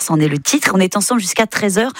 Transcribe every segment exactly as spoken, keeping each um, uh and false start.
c'en est le titre. On est ensemble jusqu'à treize heures.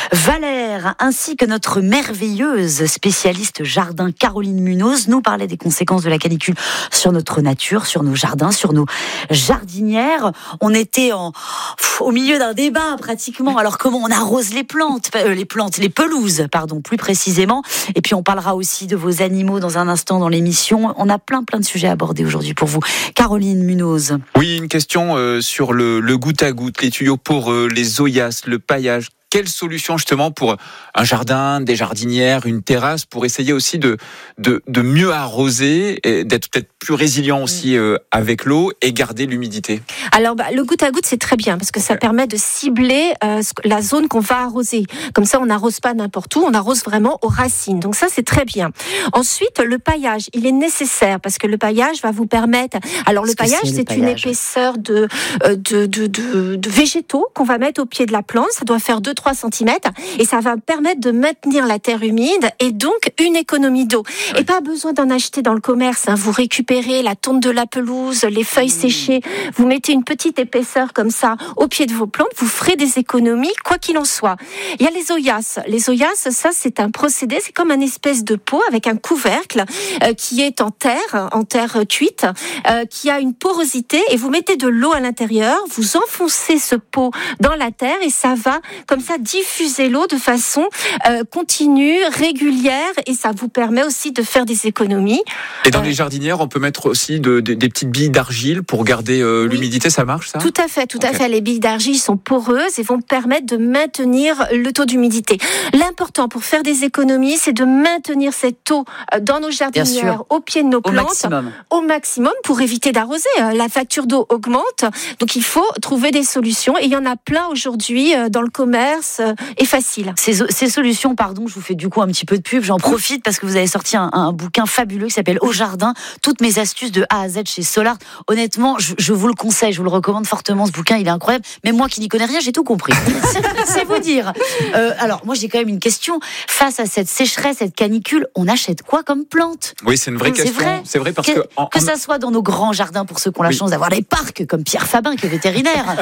Valère, ainsi que notre merveilleuse spécialiste jardin Caroline Munoz, nous parlait des conséquences de la canicule sur notre nature, sur nos jardins, sur nos jardinières. On était en, au milieu d'un débat pratiquement. Alors comment on arrose les plantes, euh, les plantes, les pelouses, pardon, plus précisément. Et puis on parlera aussi de vos animaux dans un instant dans l'émission. On a plein plein de sujets à aborder aujourd'hui pour vous. Caroline Munoz. Oui, une question euh, sur le, le goutte à goutte, les tuyaux poreux, les zoyas, le paillage. Quelle solution justement pour un jardin, des jardinières, une terrasse, pour essayer aussi de, de, de mieux arroser, et d'être peut-être plus résilient aussi euh, avec l'eau et garder l'humidité? Alors bah, le goutte à goutte c'est très bien parce que ça permet de cibler euh, la zone qu'on va arroser. Comme ça on n'arrose pas n'importe où, on arrose vraiment aux racines. Donc ça c'est très bien. Ensuite le paillage, il est nécessaire parce que le paillage va vous permettre... Alors le paillage c'est, c'est une épaisseur de, de, de, de, de végétaux qu'on va mettre au pied de la plante. Ça doit faire deux à trois centimètres et ça va permettre de maintenir la terre humide et donc une économie d'eau. Ouais. Et pas besoin d'en acheter dans le commerce. Hein. Vous récupérez la tonte de la pelouse, les feuilles mmh. séchées, vous mettez une petite épaisseur comme ça au pied de vos plantes, vous ferez des économies quoi qu'il en soit. Il y a les zoyas. Les zoyas, ça c'est un procédé, c'est comme un espèce de pot avec un couvercle euh, qui est en terre, en terre cuite, euh, qui a une porosité et vous mettez de l'eau à l'intérieur, vous enfoncez ce pot dans la terre et ça va comme ça diffuser l'eau de façon euh, continue, régulière et ça vous permet aussi de faire des économies. Et dans euh, les jardinières, on peut mettre aussi de, de, des petites billes d'argile pour garder euh, oui. l'humidité, ça marche ça ? Tout à fait, tout okay. à fait. Les billes d'argile sont poreuses et vont permettre de maintenir le taux d'humidité. L'important pour faire des économies, c'est de maintenir cette eau dans nos jardinières, au pied de nos au plantes, maximum. au maximum pour éviter d'arroser. La facture d'eau augmente, donc il faut trouver des solutions et il y en a plein aujourd'hui dans le commerce. Est facile. Ces, ces solutions, pardon, je vous fais du coup un petit peu de pub, j'en profite parce que vous avez sorti un, un bouquin fabuleux qui s'appelle Au Jardin, toutes mes astuces de A à Z chez Solart. Honnêtement, je, je vous le conseille, je vous le recommande fortement, ce bouquin, il est incroyable. Même moi qui n'y connais rien, j'ai tout compris. C'est vous dire. Euh, alors, moi j'ai quand même une question. Face à cette sécheresse, cette canicule, on achète quoi comme plante ? Oui, c'est une vraie c'est question. Vrai. C'est vrai parce que... Que, en, que ça soit dans nos grands jardins, pour ceux qui ont la oui. chance d'avoir les parcs, comme Pierre Fabin qui est vétérinaire.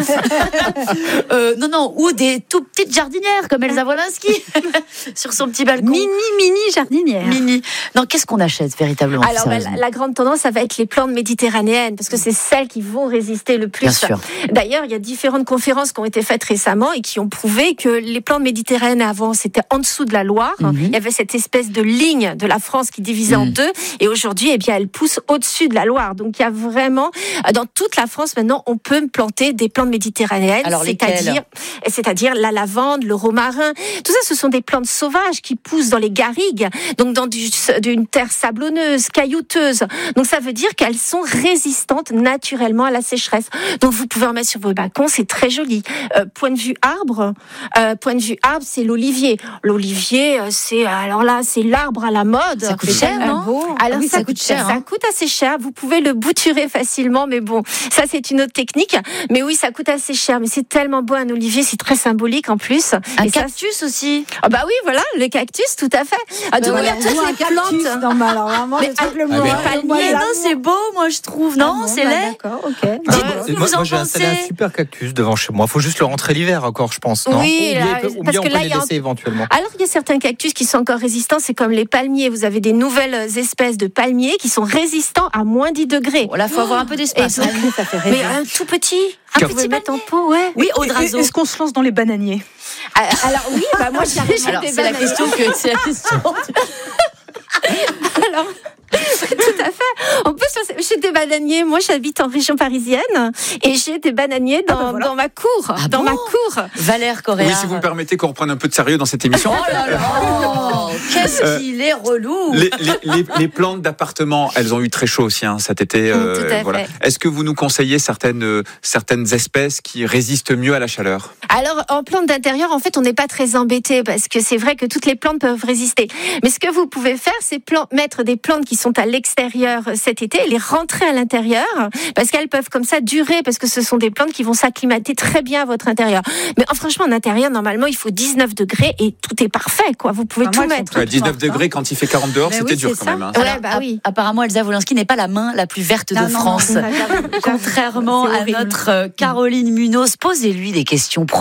euh, non, non, ou des tout petites jardinières comme Elsa Wolinski sur son petit balcon. Mini, mini jardinière. Mini. Non, qu'est-ce qu'on achète véritablement ? Alors, bah, la, la grande tendance, ça va être les plantes méditerranéennes, parce que c'est celles qui vont résister le plus. Bien sûr. D'ailleurs, il y a différentes conférences qui ont été faites récemment et qui ont prouvé que les plantes méditerranéennes avant, c'était en dessous de la Loire. Mm-hmm. Il y avait cette espèce de ligne de la France qui divisait mm. en deux. Et aujourd'hui, eh bien, elle pousse au-dessus de la Loire. Donc, il y a vraiment, dans toute la France, maintenant, on peut planter des plantes méditerranéennes. Alors, c'est-à-dire, c'est-à-dire la lavande, le romarin. Tout ça, ce sont des plantes sauvages qui poussent dans les garrigues, donc dans du, d'une terre sablonneuse, caillouteuse. Donc ça veut dire qu'elles sont résistantes naturellement à la sécheresse. Donc vous pouvez en mettre sur vos balcons, c'est très joli. Euh, point de vue arbre, euh, point de vue arbre, c'est l'olivier. L'olivier, c'est alors là, c'est l'arbre à la mode. Ça coûte cher, euh, non bon. Alors oui, ça, ça coûte cher. cher hein. Ça coûte assez cher. Vous pouvez le bouturer facilement, mais bon, ça c'est une autre technique. Mais oui, ça coûte assez cher. Mais c'est tellement beau un olivier, c'est très symbolique en plus. Un Et cactus ça, aussi. Ah bah oui, voilà, le cactus, tout à fait. Ah, ben voilà, toutes les plantes. Non, mais alors vraiment, mais, le truc le moins. Ah, mais non, c'est beau, moi je trouve. Non, ah bon, c'est bah, laid. D'accord, ok. Ah, moi, moi, moi j'ai installé un super cactus devant chez moi. Il faut juste le rentrer l'hiver encore, je pense. Non oui, ou là, bien, ou parce bien que on là, peut les il y a laisser un... éventuellement. Alors il y a certains cactus qui sont encore résistants, c'est comme les palmiers. Vous avez des nouvelles espèces de palmiers qui sont résistants à moins dix degrés. Bon, là, faut oh. avoir un peu d'espace. Donc, ça fait rêver. Mais un tout petit. Un petit mettre en pot, ouais. Oui, au draso. Est-ce qu'on se lance dans les bananiers ? Alors oui, bah moi j'ai Alors, c'est la question que c'est la question. Alors, tout à fait. En plus, j'ai des bananiers. Moi, j'habite en région parisienne et j'ai des bananiers dans, ah ben voilà. dans ma cour. Ah dans bon ma cour. Valère Correa. Oui, si vous me permettez qu'on reprenne un peu de sérieux dans cette émission. Oh là là oh, qu'est-ce qu'il est relou. Les, les, les, les plantes d'appartement, elles ont eu très chaud aussi hein, cet été. Euh, tout à voilà. fait. Est-ce que vous nous conseillez certaines, euh, certaines espèces qui résistent mieux à la chaleur ? Alors, en plantes d'intérieur, en fait, on n'est pas très embêté parce que c'est vrai que toutes les plantes peuvent résister. Mais ce que vous pouvez faire, c'est plan- mettre des plantes qui sont à l'extérieur cet été et les rentrer à l'intérieur parce qu'elles peuvent comme ça durer parce que ce sont des plantes qui vont s'acclimater très bien à votre intérieur. Mais oh, franchement, en intérieur, normalement, il faut dix-neuf degrés et tout est parfait, quoi. Vous pouvez ah, tout moi, mettre. Ouais, dix-neuf degrés quand il fait quarante dehors, mais c'était oui, dur quand ça. Même. Hein. Ouais, bah oui. Apparemment, Elsa Wolinski n'est pas la main la plus verte non, de non, France. Non, non, Contrairement à notre Caroline Munoz, posez-lui des questions